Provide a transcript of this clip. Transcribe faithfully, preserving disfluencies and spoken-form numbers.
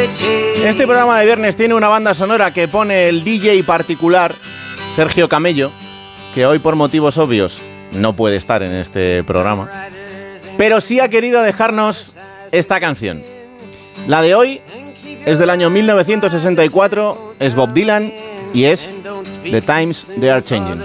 Este programa de viernes tiene una banda sonora que pone el D J particular Sergio Camello, que hoy por motivos obvios no puede estar en este programa, pero sí ha querido dejarnos esta canción. La de hoy es del año mil novecientos sesenta y cuatro, es Bob Dylan y es The Times They Are Changing.